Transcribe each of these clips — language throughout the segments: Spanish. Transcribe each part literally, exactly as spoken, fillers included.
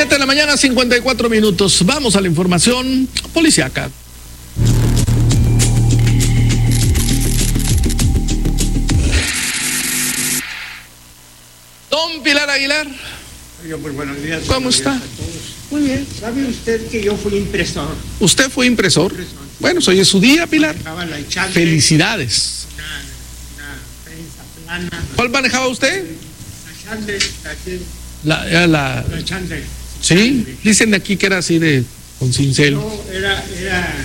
siete de la mañana, cincuenta y cuatro minutos. Vamos a la información policíaca. Don Pilar Aguilar. Oiga, pues buenos días. ¿Cómo buenos está? días a todos. Muy bien. ¿Sabe usted que yo fui impresor? ¿Usted fue impresor? impresor. Bueno, hoy es su día, Pilar. La Echandre, felicidades. Una, una prensa plana. ¿Cuál manejaba usted? La Echandre, aquí. La, la, la, la Echandre. Sí, dicen aquí que era así de con cincel. No, era, era.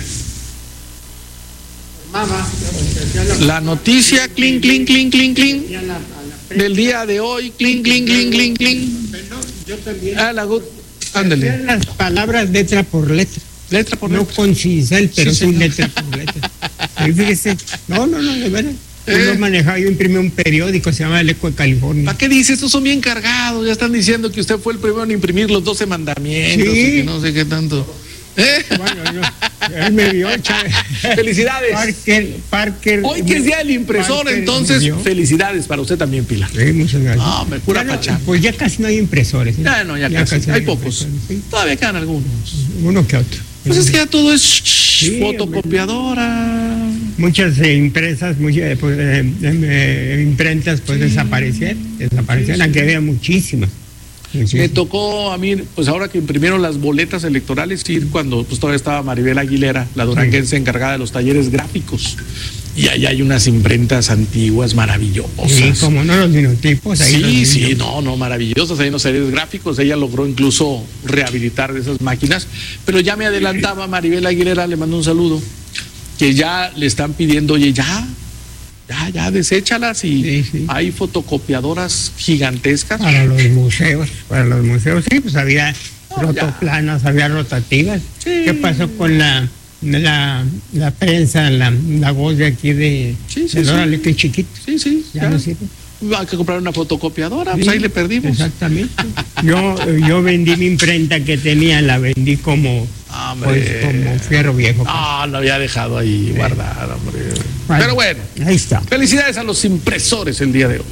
Formaba, la, la noticia, clink, clink, clink, clink, clink. La, la del día de hoy, clink, clink, clink, clink, clink. Yo también. Ah, la good. Ándale. Las palabras letra por letra. Letra por no letra. con cincel, pero sí, sí, sí letra por letra. Ahí fíjese. No, no, no, de verdad. Yo eh. lo manejaba, yo imprimí un periódico, se llama El Eco de California. ¿Para qué dice? Estos son bien cargados. Ya están diciendo que usted fue el primero en imprimir los doce mandamientos. Sí. Y que no sé qué tanto. ¿Eh? Bueno, no, él me vio, Chávez. Felicidades. Parker, Parker. Hoy que es día del impresor, Parker, entonces, felicidades para usted también, Pilar. Sí, muchas gracias. No, me pura no, pacha. Pues ya casi no hay impresores. ¿eh? Ya no, ya, ya casi. casi. Hay pocos. ¿Sí? Todavía quedan algunos. Uno que otro. Pues es que ya todo es sí, fotocopiadora. Muchas eh, empresas, muchas pues, eh, eh, imprentas, pues sí. desaparecieron. Desaparecieron, sí, aunque sí. había muchísimas. Sí. Me tocó a mí, pues ahora que imprimieron las boletas electorales, ir cuando pues todavía estaba Maribel Aguilera, la duranguense sí. encargada de los talleres gráficos. Y ahí hay unas imprentas antiguas maravillosas. Sí, como no los minutipos. Ahí sí, los sí, no, no, maravillosas. Hay unos talleres gráficos. Ella logró incluso rehabilitar de esas máquinas. Pero ya me adelantaba Maribel Aguilera, le mando un saludo, que ya le están pidiendo, oye, ya. Ya, ya, deséchalas y sí, sí. hay fotocopiadoras gigantescas. Para los museos, para los museos, sí, pues había no, rotoplanas, había rotativas. Sí. ¿Qué pasó con la la, la prensa, la, la voz de aquí de, sí, sí, de Órale, sí. que chiquito? Sí, sí, ya, ya no sirve. Hay que comprar una fotocopiadora, sí, pues ahí le perdimos. Exactamente. Yo, yo vendí mi imprenta que tenía, la vendí como, pues, como fierro viejo. No, lo había dejado ahí sí. guardado, hombre. Bueno, pero bueno, ahí está. Felicidades a los impresores el día de hoy.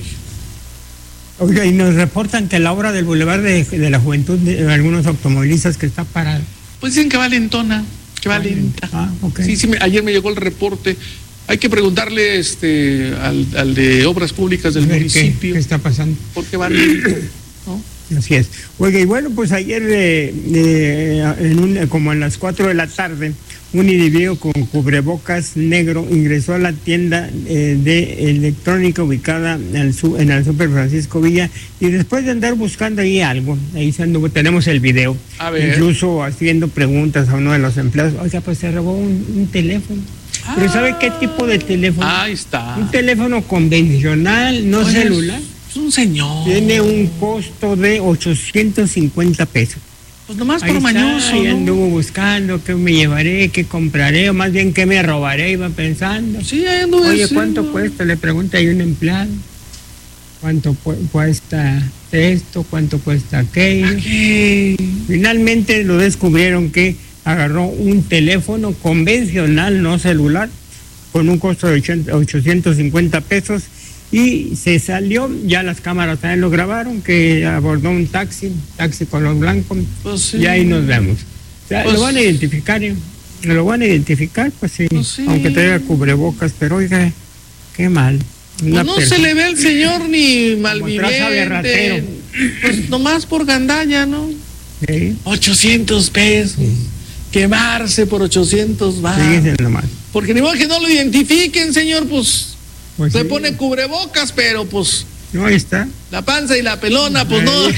Oiga, y nos reportan que la obra del Boulevard de, de la Juventud de algunos automovilistas que está parada. Pues dicen que va lentona, que va lenta. Ah, okay. Sí, sí, me, ayer me llegó el reporte. Hay que preguntarle este al, al de Obras Públicas del municipio. ¿Qué, ¿Qué está pasando? Porque van, ¿no? Así es. Oiga, y bueno, pues ayer, eh, eh, en un, como a las cuatro de la tarde, un individuo con cubrebocas negro ingresó a la tienda eh, de electrónica ubicada en el, en el Super Francisco Villa, y después de andar buscando ahí algo, ahí se anduvo, tenemos el video, a ver. Incluso haciendo preguntas a uno de los empleados, o sea, pues se robó un, un teléfono. Ah, pero ¿sabe qué tipo de teléfono? Ahí está. Un teléfono convencional, no Oye, celular. Es un señor. Tiene un costo de ochocientos cincuenta pesos. Pues nomás ahí por está, mañoso. Ahí ¿no? anduvo buscando qué me llevaré, qué compraré, o más bien qué me robaré, iba pensando. Sí, ahí anduvo. Oye, ¿cuánto sí, cuesta? Le pregunta ahí un empleado. ¿Cuánto cuesta esto? ¿Cuánto cuesta aquello? Okay. Finalmente lo descubrieron que agarró un teléfono convencional, no celular, con un costo de ochocientos cincuenta pesos, y se salió. Ya las cámaras también lo grabaron, que abordó un taxi, taxi color blanco, pues sí. Y ahí nos vemos. O sea, pues lo van a identificar, ¿eh? Lo van a identificar, pues sí, pues sí. Aunque traiga cubrebocas, pero oiga, qué mal. Pues no persona. Se le ve al señor ni malviviente, pues nomás por gandalla, ¿no? Sí. ochocientos pesos. Sí. Quemarse por ochocientos va. Sí, nomás. Porque ni modo que no lo identifiquen, señor, pues, pues se sí. pone cubrebocas, pero pues no, ahí está. La panza y la pelona, pues no.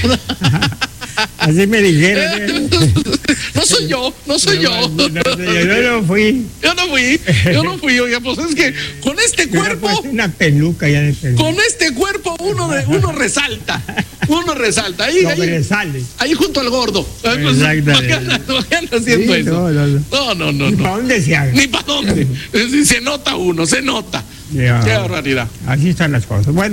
Así me dijeron. No soy yo, no soy no, yo. No, no, yo no fui. Yo no fui, yo no fui, oiga, pues es que con este cuerpo. Una peluca ya de peluca. Con este cuerpo uno, de, uno resalta. Uno resalta. Ahí, ahí, ahí junto al gordo. Exactamente. ¿Qué anda haciendo sí, eso? No, no, no. No, no, no. Ni para dónde se haga. Ni para dónde. Se nota uno, se nota. Ya. Qué barbaridad. Así están las cosas. Bueno,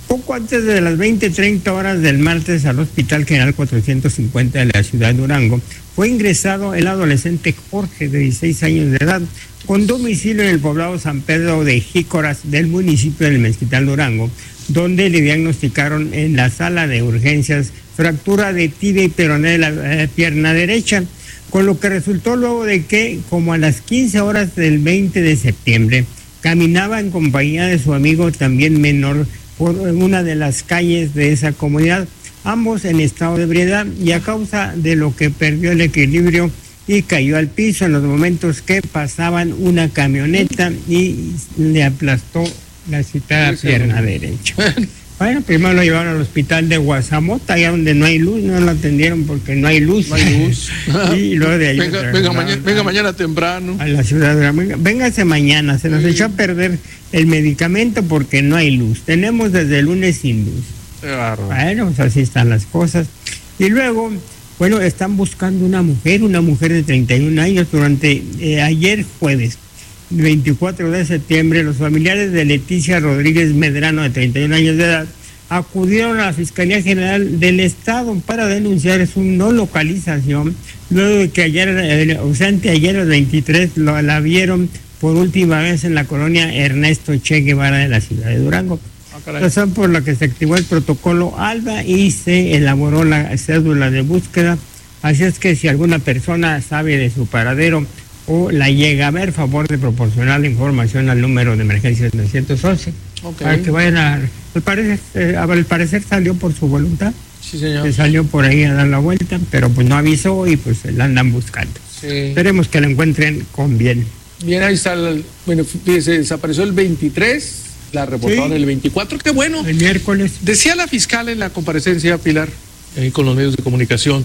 Poco antes de las veinte treinta horas del martes al Hospital General cuatrocientos cincuenta de la ciudad de Durango, fue ingresado el adolescente Jorge, de dieciséis años de edad, con domicilio en el poblado San Pedro de Jícoras del municipio del Mezquital, Durango, donde le diagnosticaron en la sala de urgencias fractura de tibia y peroné de la eh, pierna derecha, con lo que resultó luego de que, como a las quince horas del veinte de septiembre, caminaba en compañía de su amigo también menor por una de las calles de esa comunidad, ambos en estado de ebriedad, y a causa de lo que perdió el equilibrio y cayó al piso en los momentos que pasaban una camioneta y le aplastó la citada pierna derecha. Bueno, primero lo llevaron al hospital de Guasamota, allá donde no hay luz, no lo atendieron porque no hay luz. No hay luz. Y luego de ahí venga, venga, mañana, venga mañana temprano. A la ciudad de la... Venga, véngase mañana, se nos sí. echó a perder el medicamento porque no hay luz. Tenemos desde el lunes sin luz. Claro. Bueno, pues así están las cosas. Y luego, bueno, están buscando una mujer, una mujer de treinta y un años, durante eh, ayer jueves, veinticuatro de septiembre, los familiares de Leticia Rodríguez Medrano, de treinta y un años de edad, acudieron a la Fiscalía General del Estado para denunciar su no localización, luego de que ayer, o sea, anteayer, el veintitrés, lo, la vieron por última vez en la colonia Ernesto Che Guevara de la ciudad de Durango. Ah, razón por la que se activó el protocolo ALBA y se elaboró la cédula de búsqueda. Así es que si alguna persona sabe de su paradero o la llega a ver, favor de proporcionar la información al número de emergencias novecientos once. Okay. Para que vayan a... Al parecer, eh, al parecer salió por su voluntad. Sí, señor. Se salió por ahí a dar la vuelta, pero pues no avisó y pues la andan buscando. Sí. Esperemos que la encuentren con bien. Bien, ahí está. El, bueno, se desapareció el veintitrés, la reportaron sí. el veinticuatro. Qué bueno. El miércoles. Decía la fiscal en la comparecencia, Pilar, eh, con los medios de comunicación,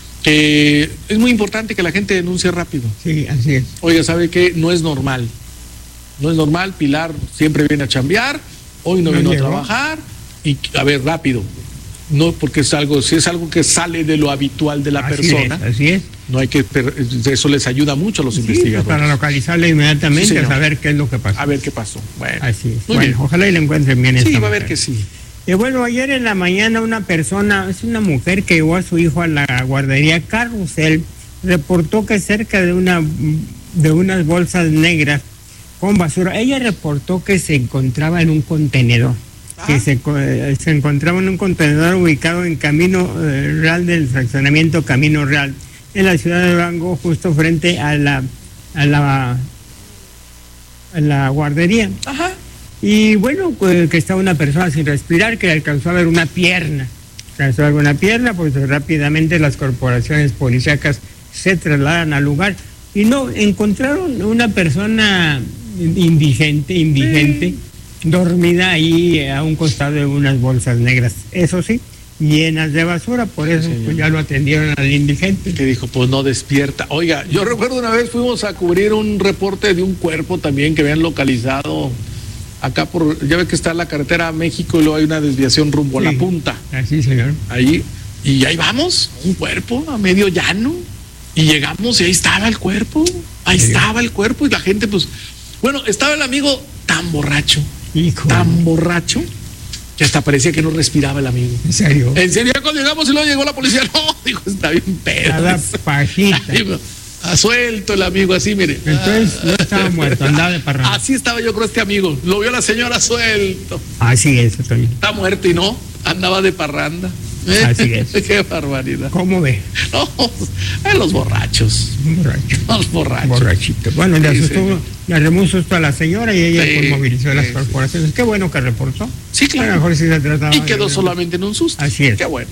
que es muy importante que la gente denuncie rápido. Sí, así es. Oiga, ¿sabe qué? No es normal. No es normal. Pilar siempre viene a chambear, hoy no, no vino llegó. a trabajar, y a ver, rápido. No, porque es algo, si es algo que sale de lo habitual de la así persona. Es, así es. No hay que, eso les ayuda mucho a los sí, investigadores. Para localizarla inmediatamente, sí, a saber qué es lo que pasó. A ver qué pasó. Bueno, así es. Muy bueno, bien. Ojalá y la encuentren bien. Sí, esta va a mujer. ver que sí. Y bueno, ayer en la mañana una persona, es una mujer que llevó a su hijo a la guardería Carrusel, reportó que cerca de una de unas bolsas negras con basura, ella reportó que se encontraba en un contenedor, ah. que se, se encontraba en un contenedor ubicado en Camino eh, Real del fraccionamiento Camino Real, en la ciudad de Durango, justo frente a la a la, a la guardería. Ajá. Y bueno, pues, que estaba una persona sin respirar, que le alcanzó a ver una pierna. Alcanzó a ver una pierna, pues rápidamente las corporaciones policíacas se trasladan al lugar. Y no, encontraron una persona indigente, indigente, sí. dormida ahí a un costado de unas bolsas negras. Eso sí, llenas de basura, por eso sí, pues, ya lo atendieron al indigente. Que dijo, pues no despierta. Oiga, yo recuerdo una vez fuimos a cubrir un reporte de un cuerpo también que habían localizado acá por, ya ve que está la carretera a México y luego hay una desviación rumbo sí, a la punta. Así, señor. Ahí, y ahí vamos, un cuerpo a medio llano, y llegamos y ahí estaba el cuerpo, ahí ¿sí? estaba el cuerpo, y la gente pues, bueno, estaba el amigo tan borracho, hijo, tan borracho, que hasta parecía que no respiraba el amigo. ¿En serio? En serio, cuando llegamos y luego llegó la policía, no, dijo, está bien pedo. Cada pajita. A suelto el amigo, así, mire. Entonces no estaba muerto, andaba de parranda. Así estaba yo creo este amigo. Lo vio la señora suelto. Así es, Toño. Está muerto y no, andaba de parranda. ¿Eh? Así es. Qué barbaridad. ¿Cómo ve? No, eh, los borrachos. Borracho. Los borrachos. Borrachito. Bueno, le Sí, asustó, señor. le arremó un susto a la señora y ella Sí, pues, movilizó a las sí, corporaciones. Qué bueno que reportó. Sí, claro. A lo mejor sí se trataba Y quedó de... solamente en un susto. Así es. Qué bueno.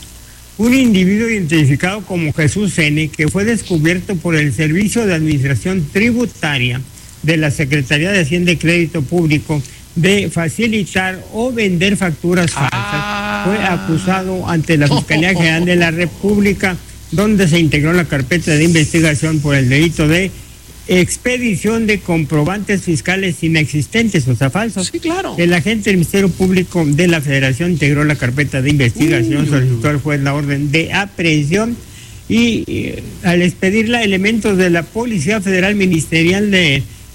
Un individuo identificado como Jesús N., que fue descubierto por el Servicio de Administración Tributaria de la Secretaría de Hacienda y Crédito Público de facilitar o vender facturas falsas, Ah. fue acusado ante la Fiscalía General de la República, donde se integró la carpeta de investigación por el delito de expedición de comprobantes fiscales inexistentes, o sea, falsos. Sí, claro. El agente del Ministerio Público de la Federación integró la carpeta de investigación, Uy, solicitó uy, al juez la orden de aprehensión y, y al expedirla, elementos de la Policía Federal Ministerial de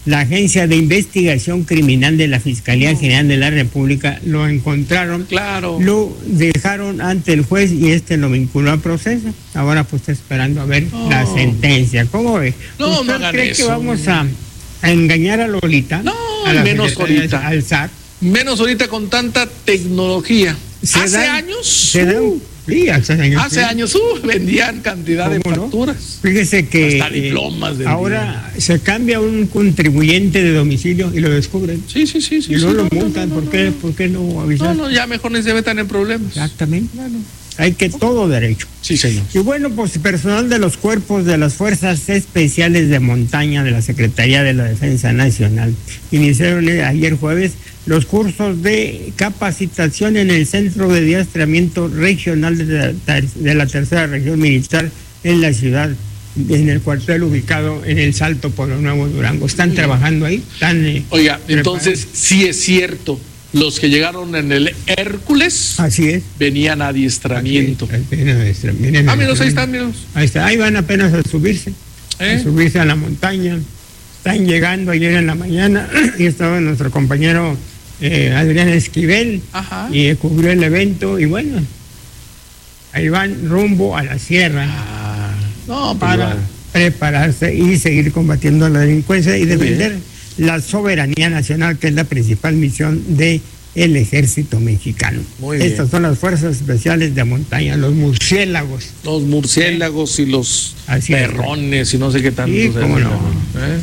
la Agencia de Investigación Criminal de la Fiscalía General de la República lo encontraron, claro, lo dejaron ante el juez y este lo vinculó al proceso. Ahora pues está esperando a ver no. la sentencia. ¿Cómo ve? No, ¿Usted no cree eso. que vamos a, a engañar a Lolita? No, a la menos ahorita. Al S A C. Menos ahorita con tanta tecnología. Se Hace dan- años. Se dan, uh, sí, hace años. hace sí. años uh, vendían cantidad de ¿Cómo no? facturas. Fíjese que Hasta diplomas eh, del ahora se cambia un contribuyente de domicilio y lo descubren. Sí, sí, sí, sí. y luego sí, lo no, no, multan. no, ¿Por no, qué? no. ¿Por qué no No, avisar? no, ya mejor ni se metan en problemas. Exactamente. Bueno. Hay que todo derecho. Sí, señor. Y bueno, pues personal de los cuerpos de las Fuerzas Especiales de Montaña de la Secretaría de la Defensa Nacional iniciaron ayer jueves los cursos de capacitación en el Centro de Adiestramiento Regional de la, de la Tercera Región Militar en la ciudad, en el cuartel ubicado en el Salto Pueblo Nuevo, Durango. Están trabajando ahí. Están, eh, Oiga, preparados. entonces sí es cierto, los que llegaron en el Hércules Así es. venían a adiestramiento. Aquí, vienen a adiestra- vienen a Ah, míralos, ahí adiestramiento. están, míralos. Ahí está, ahí van apenas a subirse, ¿Eh? a subirse a la montaña. Están llegando ayer en la mañana y estaba nuestro compañero eh, Adrián Esquivel Ajá. y eh, cubrió el evento y bueno, ahí van rumbo a la sierra Ah, no, pues para vale. prepararse y seguir combatiendo la delincuencia y Muy defender bien. la soberanía nacional, que es la principal misión de el ejército mexicano. Muy bien. Estas son las fuerzas especiales de montaña, los murciélagos. Los murciélagos y los Así es. perrones y no sé qué tanto. Sí, se cómo hacen, no. ¿eh?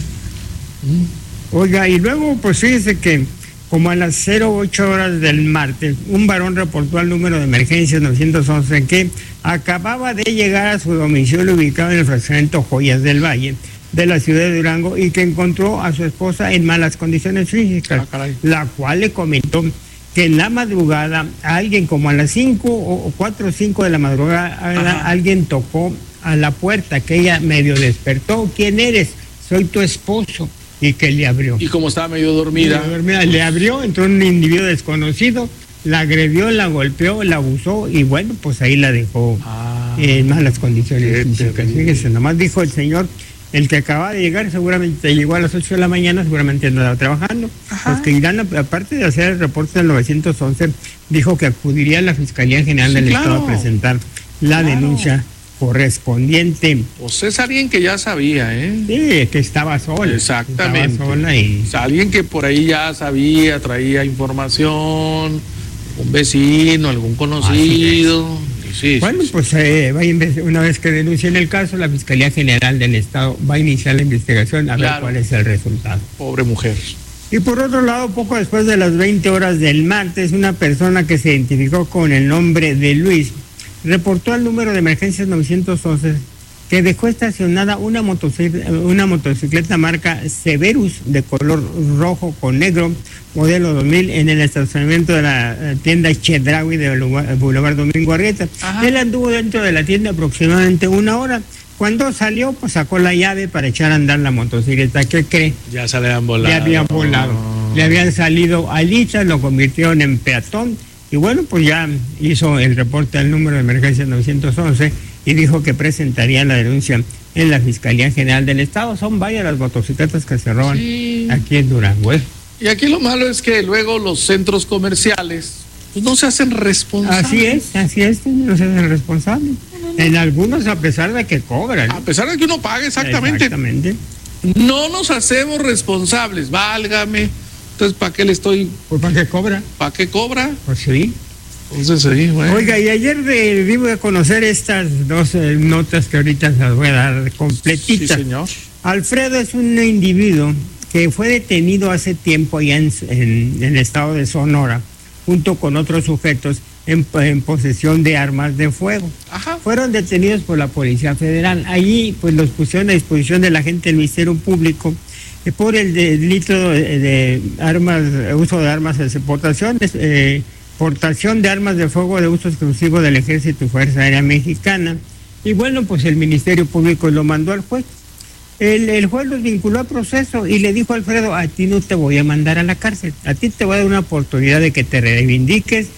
Oiga, y luego pues fíjese que como a las cero ocho horas del martes, un varón reportó al número de emergencias novecientos once que acababa de llegar a su domicilio ubicado en el fraccionamiento Joyas del Valle de la ciudad de Durango y que encontró a su esposa en malas condiciones físicas, Ah, caray. la cual le comentó que en la madrugada a alguien como a las cinco o cuatro o cinco de la madrugada Ajá. alguien tocó a la puerta, que ella medio despertó. ¿Quién eres? Soy tu esposo. Y que le abrió. Y como estaba medio dormida. Medio dormida, le abrió, entró un individuo desconocido, la agredió, la golpeó, la abusó y bueno, pues ahí la dejó Ah, en malas condiciones qué físicas. terrible. Fíjese, nomás dijo el señor, el que acaba de llegar, seguramente llegó a las ocho de la mañana, seguramente andaba trabajando. Ajá. Los que irán, aparte de hacer el reporte del novecientos once, dijo que acudiría a la Fiscalía General Sí, del claro. Estado a presentar la Claro. denuncia correspondiente. pues es alguien que ya sabía, ¿eh? Sí, que estaba sola. Exactamente. Estaba sola y... O sea, alguien que por ahí ya sabía, traía información, un vecino, algún conocido. Y sí, Bueno, sí, sí. pues eh, va a inve- una vez que denuncien el caso, la Fiscalía General del Estado va a iniciar la investigación a ver Claro. cuál es el resultado. Pobre mujer. Y por otro lado, poco después de las veinte horas del martes, una persona que se identificó con el nombre de Luis reportó al número de emergencias novecientos once que dejó estacionada una motocicleta, una motocicleta marca Severus de color rojo con negro, modelo dos mil, en el estacionamiento de la eh, tienda Chedraui de Boulevard Domingo Arrieta. Ajá. Él anduvo dentro de la tienda aproximadamente una hora. Cuando salió, pues sacó la llave para echar a andar la motocicleta. ¿Qué cree? Ya se le habían volado. Le habían volado. Le habían salido alitas, lo convirtieron en peatón. Y bueno, pues ya hizo el reporte al número de emergencia novecientos once y dijo que presentaría la denuncia en la Fiscalía General del Estado. Son varias las motocicletas que se roban Sí. aquí en Durango, ¿eh? Y aquí lo malo es que luego los centros comerciales pues, no se hacen responsables. Así es, así es, no se hacen responsables. En algunos, a pesar de que cobran. A pesar de que uno pague, exactamente. Exactamente. No nos hacemos responsables, válgame. Entonces, ¿para qué le estoy? Pues para qué cobra, ¿Para qué cobra? pues sí. Entonces, sí, bueno. Oiga, y ayer de, dimos a conocer estas dos eh, notas que ahorita se las voy a dar Sí, completitas. señor. Alfredo es un individuo que fue detenido hace tiempo allá en, en- en el estado de Sonora, junto con otros sujetos en, en posesión de armas de fuego. Ajá. Fueron detenidos por la Policía Federal. Allí pues los pusieron a disposición de la gente del Ministerio Público eh, por el delito de, de armas, uso de armas de portación, eh, portación de armas de fuego de uso exclusivo del Ejército y Fuerza Aérea Mexicana. Y bueno, pues el Ministerio Público lo mandó al juez. El, el juez los vinculó a proceso y le dijo a Alfredo, a ti no te voy a mandar a la cárcel, a ti te voy a dar una oportunidad de que te reivindiques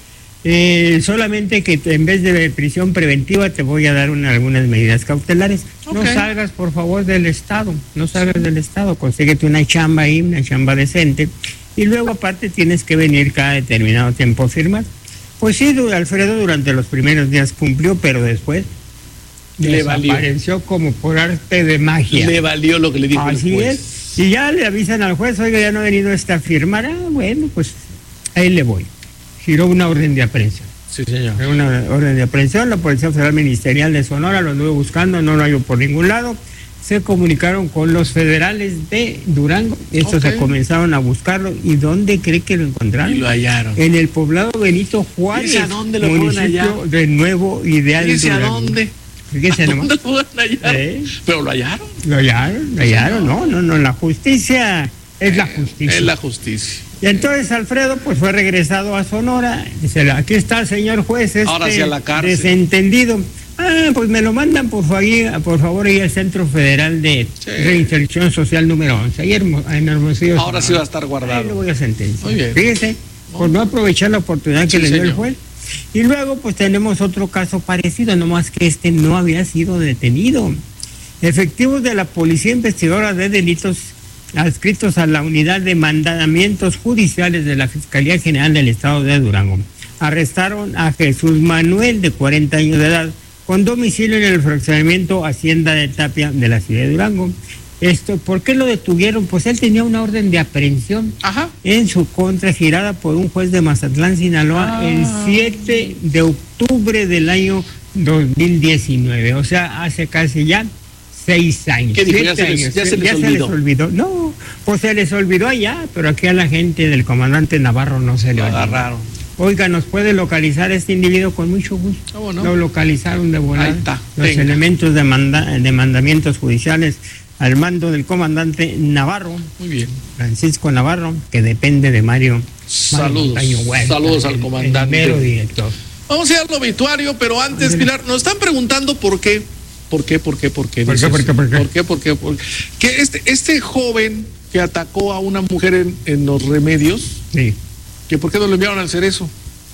Eh, solamente que te- en vez de prisión preventiva te voy a dar una- algunas medidas cautelares. No Ok. salgas, por favor, del Estado. No salgas del Estado. Consíguete una chamba ahí, una chamba decente. Y luego, aparte, tienes que venir cada determinado tiempo a firmar. Pues sí, du- Alfredo durante los primeros días cumplió, pero después Le valió. desapareció como por arte de magia. Le valió lo que le dijo el Así juez. es. Y ya le avisan al juez, oiga, ya no ha venido este a firmar. Ah, bueno, pues ahí le voy. Giró una orden de aprehensión. Sí, señor. Giró una orden de aprehensión, la Policía Federal Ministerial de Sonora lo anduvo buscando, no lo halló por ningún lado. Se comunicaron con los federales de Durango. Estos Ok. se comenzaron a buscarlo. ¿Y dónde cree que lo encontraron? Y lo hallaron. En el poblado Benito Juárez, Fíjese a dónde lo fueron municipio hallar. de Nuevo Ideal. Fíjese a Durango. dónde. Fíjese ¿A nomás. dónde lo fueron a hallar? ¿Eh? Pero lo hallaron. Lo hallaron, lo hallaron, no, no, no, la justicia es la justicia. Es la justicia. Y entonces Alfredo pues fue regresado a Sonora, dice, aquí está el señor juez, este Ahora sí a la cárcel. desentendido. Ah, pues me lo mandan por favor, por favor ahí al Centro Federal de Sí. Reinserción Social número once, ahí hermo- en Hermosillo. Ahora sí va a estar Ahí lo guardado. voy a sentenciar. Muy bien. Fíjese, por no aprovechar la oportunidad que Sí, le dio el señor. juez. Y luego pues tenemos otro caso parecido, nomás que este no había sido detenido. Efectivos de la Policía Investigadora de Delitos adscritos a la Unidad de Mandamientos Judiciales de la Fiscalía General del Estado de Durango arrestaron a Jesús Manuel, de cuarenta años de edad, con domicilio en el fraccionamiento Hacienda de Tapia de la ciudad de Durango. Esto, ¿por qué lo detuvieron? Pues él tenía una orden de aprehensión Ajá. en su contra girada por un juez de Mazatlán, Sinaloa, Ah. el siete de octubre del año dos mil diecinueve, o sea, hace casi ya seis años. ¿Qué dijo? siete Ya se les- años. ya se les olvidó. olvidó. No, pues se les olvidó allá, pero aquí a la gente del comandante Navarro no se le Lo olvidó. agarraron. Oiga, ¿nos puede localizar este individuo? Con mucho gusto. ¿Cómo no? Lo localizaron de volada. Ahí está, Los venga. elementos de, manda- de mandamientos judiciales al mando del comandante Navarro, Muy bien. Francisco Navarro, que depende de Mario, Mario Saludos. Montaño Huerta, Saludos al el- comandante. El mero director. Vamos a ir al obituario, pero antes, Pilar, nos están preguntando por qué. ¿Por qué? ¿Por qué? ¿Por qué? ¿Por qué? dices? ¿Por qué? ¿Por qué? ¿Por qué? ¿Por qué? ¿Por qué? Que este, este joven que atacó a una mujer en, en Los Remedios, Sí. que ¿por qué no lo enviaron al Cerezo?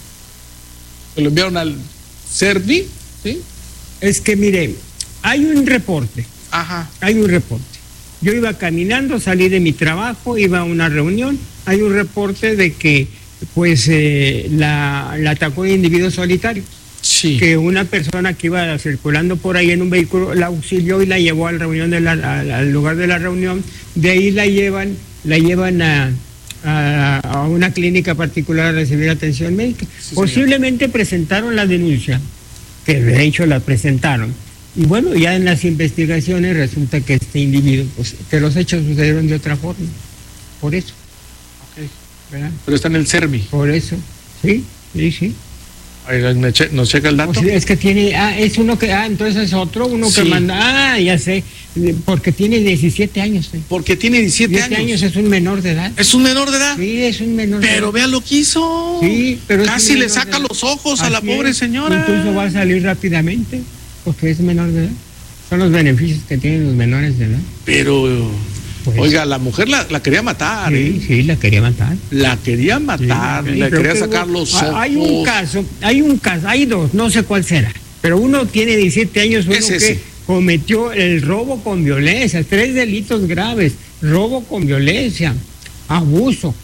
Lo enviaron al Cervi, ¿sí? Es que mire, hay un reporte, Ajá. hay un reporte. Yo iba caminando, salí de mi trabajo, iba a una reunión, hay un reporte de que pues eh, la, la atacó un individuo solitario, Sí. que una persona que iba circulando por ahí en un vehículo la auxilió y la llevó a la reunión de la, al, al lugar de la reunión, de ahí la llevan, la llevan a, a, a una clínica particular a recibir atención médica. Sí, Posiblemente presentaron la denuncia, que de hecho la presentaron. Y bueno, ya en las investigaciones resulta que este individuo, pues que los hechos sucedieron de otra forma. Por eso, Ok. ¿verdad? Pero está en el Cervi. Por eso, sí, sí, sí. Oiga, ¿me che- ¿nos checa el dato? O sea, es que tiene, ah, es uno que, ah, entonces es otro, uno que Sí. manda, ah, ya sé, porque tiene diecisiete años. ¿eh? Porque tiene diecisiete diecisiete años. años es un menor de edad. Es un menor de edad. Sí, es un menor de edad. Pero vea lo que hizo. Sí, pero es Casi un le menor saca de edad. los ojos a la Así pobre es. señora. Incluso va a salir rápidamente, porque es menor de edad. Son los beneficios que tienen los menores de edad. Pero, Pues- oiga, la mujer la, la quería matar. ¿eh? Sí, sí, la quería matar. La quería matar, Sí, le creo quería que sacar hubo- los ah, ojos. Hay un caso, hay un caso, hay dos, no sé cuál será, pero uno tiene diecisiete años, uno Es que ese. cometió el robo con violencia, tres delitos graves, robo con violencia, abuso,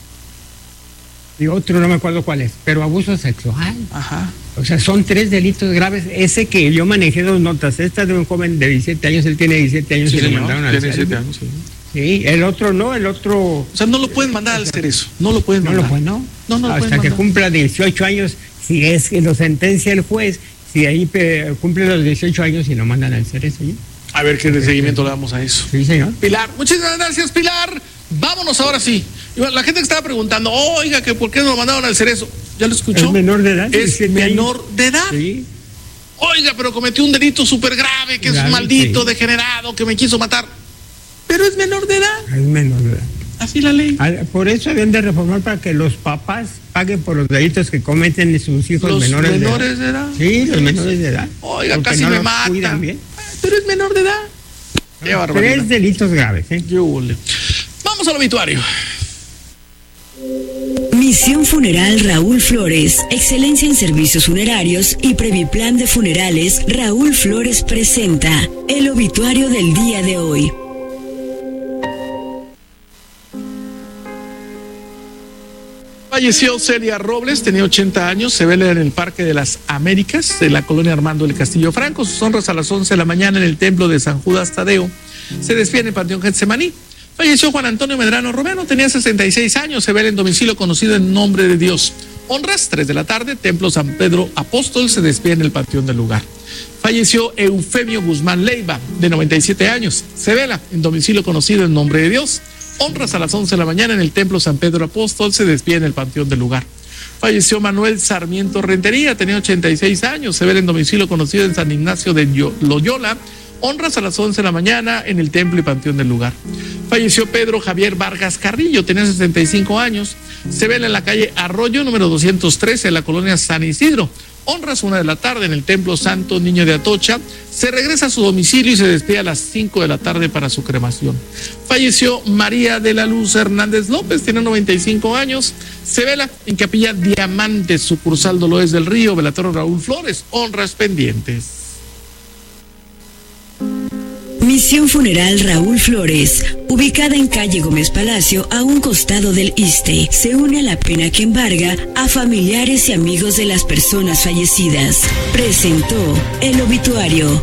y otro no me acuerdo cuál es, pero abuso sexual. Ajá. O sea, son tres delitos graves. Ese que yo manejé dos notas, esta de un joven de diecisiete años, él tiene diecisiete años Sí, y le señor, mandaron al tiene diecisiete Cervi. años. Sí. Sí, el otro no, el otro... O sea, no lo pueden mandar al Cerezo. No lo pueden No mandar. lo puede, no. No, no lo Hasta pueden que mandar. cumpla dieciocho años, si es que lo sentencia el juez, si ahí pe- cumple los dieciocho años y lo mandan al Cerezo. ¿sí? A ver qué de seguimiento le damos a eso. Sí, señor. Pilar, muchísimas gracias, Pilar. Vámonos ahora sí. Y bueno, la gente que estaba preguntando, oiga, que por qué no lo mandaron al Cerezo. ¿Ya lo escuchó? Es menor de edad. Es diecisiete menor años. de edad. Sí. Oiga, pero cometió un delito súper grave, que es Grave, un maldito, sí. degenerado, que me quiso matar. Pero es menor de edad. Es menor de edad. Así la ley. Ah, por eso habían de reformar para que los papás paguen por los delitos que cometen sus hijos Los menores, menores de de edad. edad. Sí, los menores de edad. Oiga, Porque casi no me los matan. cuidan bien. Pero es menor de edad. Qué barbaridad. Tres delitos graves. ¿eh? Qué hule. Vamos al obituario. Mi Misión Funeral Raúl Flores, excelencia en servicios funerarios y Previplan de Funerales. Raúl Flores presenta el obituario del día de hoy. Falleció Celia Robles, tenía ochenta años, se vela en el Parque de las Américas, de la colonia Armando del Castillo Franco. Sus honras a las once de la mañana en el templo de San Judas Tadeo. Se despide en el Panteón Getsemaní. Falleció Juan Antonio Medrano Romero, tenía sesenta y seis años, se vela en domicilio conocido en Nombre de Dios. Honras, tres de la tarde, Templo San Pedro Apóstol, se despide en el panteón del lugar. Falleció Eufemio Guzmán Leiva, de noventa y siete años, se vela en domicilio conocido en Nombre de Dios. Honras a las once de la mañana en el Templo San Pedro Apóstol, se despide en el panteón del lugar. Falleció Manuel Sarmiento Rentería, tenía ochenta y seis años, se vela en domicilio conocido en San Ignacio de Loyola. Honras a las once de la mañana en el templo y panteón del lugar. Falleció Pedro Javier Vargas Carrillo, tenía sesenta y cinco años, se vela en la calle Arroyo, número doscientos trece, en la colonia San Isidro. Honras una de la tarde en el Templo Santo Niño de Atocha, se regresa a su domicilio y se despide a las cinco de la tarde para su cremación. Falleció María de la Luz Hernández López, tiene noventa y cinco años, se vela en Capilla Diamantes, sucursal Dolores del Río, velatorio Raúl Flores. Honras pendientes. Misión Funeral Raúl Flores, ubicada en calle Gómez Palacio, a un costado del ISSSTE, se une a la pena que embarga a familiares y amigos de las personas fallecidas. Presentó el obituario.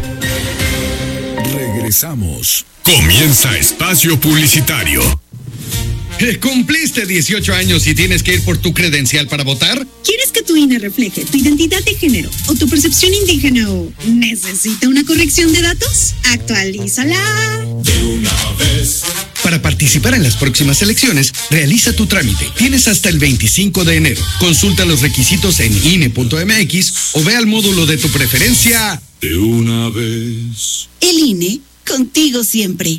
Regresamos. Comienza Espacio Publicitario. ¿Cumpliste dieciocho años y tienes que ir por tu credencial para votar? ¿Quieres que tu I N E refleje tu identidad de género o tu percepción indígena o necesita una corrección de datos? Actualízala De una vez. Para participar en las próximas elecciones, realiza tu trámite. Tienes hasta el veinticinco de enero. Consulta los requisitos en I N E punto M X o ve al módulo de tu preferencia. De una vez. El I N E, contigo siempre.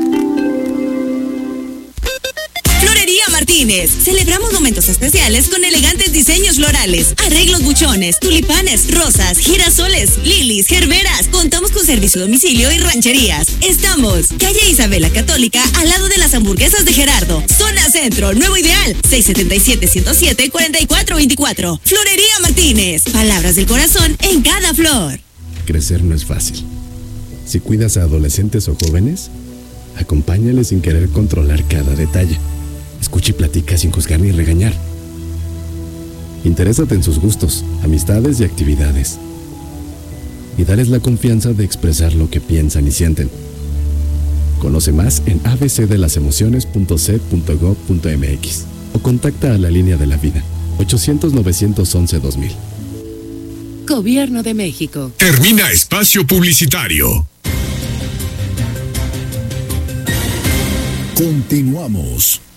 Florería Martínez. Celebramos momentos especiales con elegantes diseños florales, arreglos buchones, tulipanes, rosas, girasoles, lilis, gerberas. Contamos con servicio a domicilio y rancherías. Estamos calle Isabela Católica, al lado de las hamburguesas de Gerardo. Zona Centro, Nuevo Ideal, seis siete siete, ciento siete, cuarenta y cuatro veinticuatro. Florería Martínez. Palabras del corazón en cada flor. Crecer no es fácil. Si cuidas a adolescentes o jóvenes, acompáñales sin querer controlar cada detalle. Escucha y platica sin juzgar ni regañar. Interésate en sus gustos, amistades y actividades. Y dales la confianza de expresar lo que piensan y sienten. Conoce más en a b c de las emociones punto c e d punto gob punto m x o contacta a la línea de la vida ochocientos, novecientos once, dos mil. Gobierno de México. Termina Espacio Publicitario. Continuamos.